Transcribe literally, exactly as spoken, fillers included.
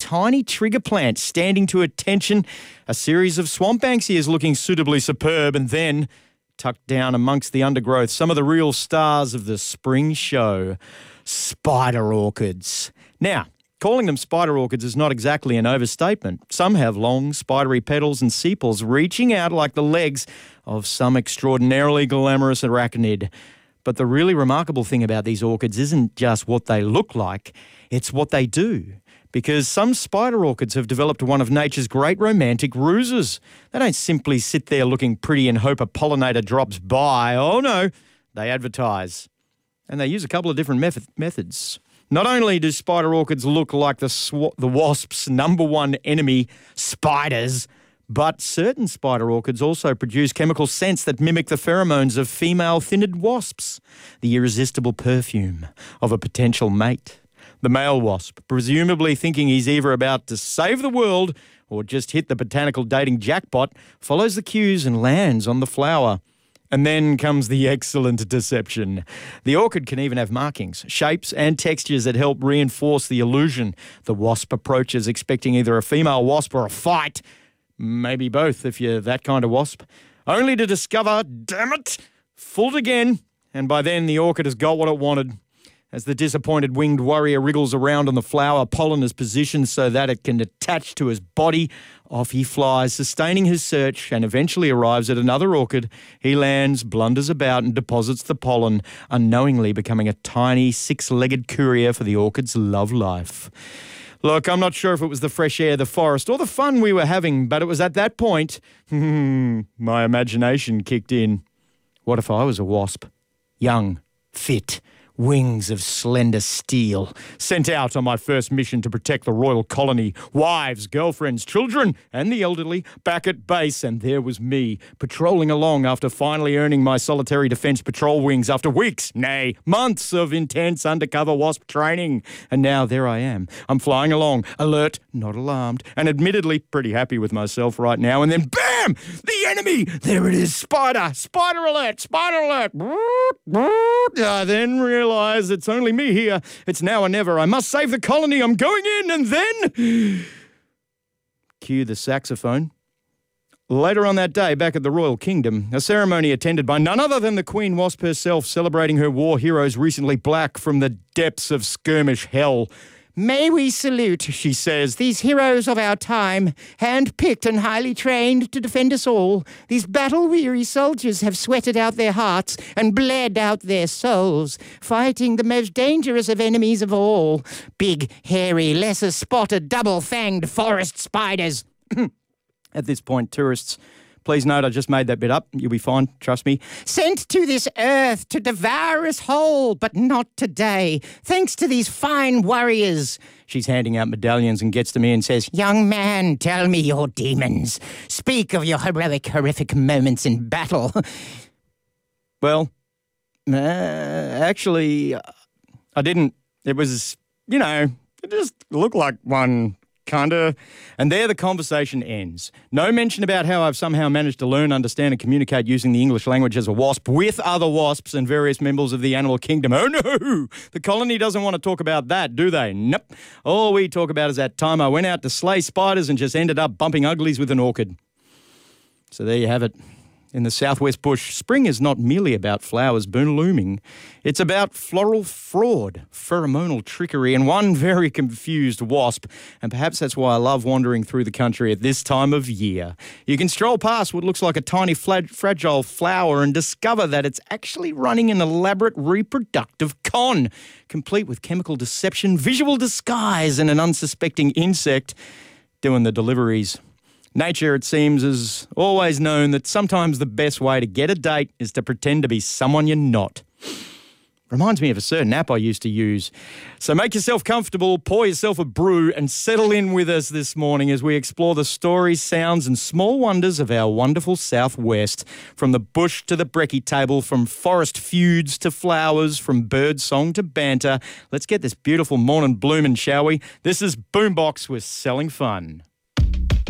tiny trigger plant standing to attention, a series of swamp banksias looking suitably superb, and then, tucked down amongst the undergrowth, some of the real stars of the spring show, spider orchids. Now, calling them spider orchids is not exactly an overstatement. Some have long, spidery petals and sepals reaching out like the legs of some extraordinarily glamorous arachnid. But the really remarkable thing about these orchids isn't just what they look like, it's what they do. Because some spider orchids have developed one of nature's great romantic ruses. They don't simply sit there looking pretty and hope a pollinator drops by. Oh no, they advertise. And they use a couple of different method- methods. Not only do spider orchids look like the, sw- the wasp's number one enemy, spiders, but certain spider orchids also produce chemical scents that mimic the pheromones of female thinid wasps, the irresistible perfume of a potential mate. The male wasp, presumably thinking he's either about to save the world or just hit the botanical dating jackpot, follows the cues and lands on the flower. And then comes the excellent deception. The orchid can even have markings, shapes and textures that help reinforce the illusion. The wasp approaches expecting either a female wasp or a fight, maybe both if you're that kind of wasp, only to discover, damn it, fooled again, and by then the orchid has got what it wanted. As the disappointed winged warrior wriggles around on the flower, pollen is positioned so that it can attach to his body. Off he flies, sustaining his search, and eventually arrives at another orchid. He lands, blunders about, and deposits the pollen, unknowingly becoming a tiny six-legged courier for the orchid's love life. Look, I'm not sure if it was the fresh air, the forest, or the fun we were having, but it was at that point, my imagination kicked in. What if I was a wasp? Young, fit, wings of slender steel, sent out on my first mission to protect the royal colony, wives, girlfriends, children, and the elderly, back at base, and there was me, patrolling along after finally earning my solitary defence patrol wings after weeks, nay, months of intense undercover wasp training. And now there I am. I'm flying along, alert, not alarmed, and admittedly pretty happy with myself right now, and then bam! The enemy! There it is, spider! Spider alert! Spider alert! I then realised Realize it's only me here. It's now or never. I must save the colony. I'm going in, and then... Cue the saxophone. Later on that day, back at the Royal Kingdom, a ceremony attended by none other than the Queen Wasp herself, celebrating her war heroes recently black from the depths of skirmish hell. May we salute, she says, these heroes of our time, hand-picked and highly trained to defend us all. These battle-weary soldiers have sweated out their hearts and bled out their souls, fighting the most dangerous of enemies of all, big, hairy, lesser-spotted, double-fanged forest spiders. At this point, tourists... Please note, I just made that bit up. You'll be fine, trust me. Sent to this earth to devour us whole, but not today. Thanks to these fine warriors. She's handing out medallions and gets to me and says, young man, tell me your demons. Speak of your heroic, horrific moments in battle. Well, uh, actually, I didn't. It was, you know, it just looked like one... Kinda. And there the conversation ends. No mention about how I've somehow managed to learn, understand and communicate using the English language as a wasp with other wasps and various members of the animal kingdom. Oh no! The colony doesn't want to talk about that, do they? Nope. All we talk about is that time I went out to slay spiders and just ended up bumping uglies with an orchid. So there you have it. In the southwest bush, spring is not merely about flowers blooming. It's about floral fraud, pheromonal trickery, and one very confused wasp. And perhaps that's why I love wandering through the country at this time of year. You can stroll past what looks like a tiny flag- fragile flower and discover that it's actually running an elaborate reproductive con, complete with chemical deception, visual disguise, and an unsuspecting insect doing the deliveries. Nature, it seems, has always known that sometimes the best way to get a date is to pretend to be someone you're not. Reminds me of a certain app I used to use. So make yourself comfortable, pour yourself a brew, and settle in with us this morning as we explore the stories, sounds, and small wonders of our wonderful southwest. From the bush to the brekkie table, from forest feuds to flowers, from bird song to banter. Let's get this beautiful morning blooming, shall we? This is Boombox with Selling Fun.